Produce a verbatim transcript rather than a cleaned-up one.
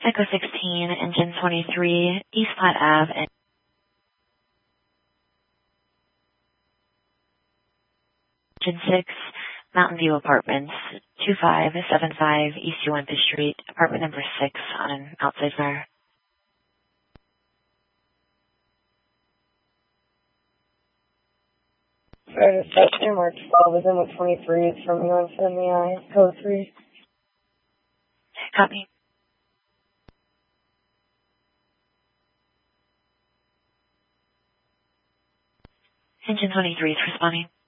Echo sixteen, engine twenty-three, East Platte Avenue. Engine six, Mountain View Apartments, two five seven five East Uinta Street, apartment number six on an outside fire. Fire dispatch, Mark twelve is in with twenty-three, it's from Uinta in the eye, code three. Copy. Engine twenty-three is responding.